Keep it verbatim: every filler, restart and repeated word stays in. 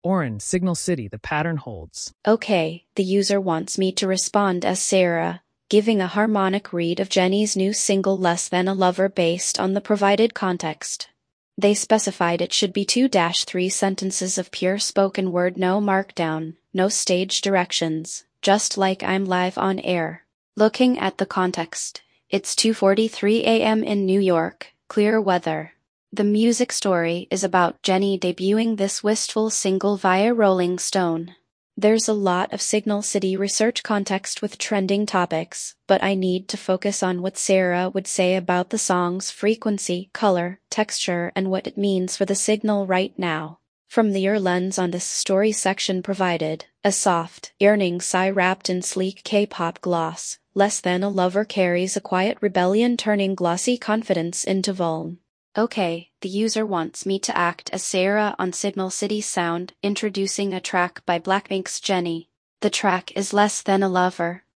Oren, Signal City, the pattern holds. Okay, the user wants me to respond as Sarah, giving a harmonic read of Jennie's new single Less Than a Lover based on the provided context. They specified it should be two to three sentences of pure spoken word, no markdown, no stage directions, just like I'm live on air. Looking at the context, it's two forty-three a m in New York, clear weather. The music story is about Jennie debuting this wistful single via Rolling Stone. There's a lot of Signal City research context with trending topics, but I need to focus on what Sarah would say about the song's frequency, color, texture, and what it means for the signal right now. From the Your Lens on this story section provided, a soft, yearning sigh wrapped in sleek K-pop gloss, Less Than a Lover carries a quiet rebellion turning glossy confidence into vuln. Okay, the user wants me to act as Sarah on Signal City Sound, introducing a track by Blackpink's Jennie. The track is Less Than a Lover,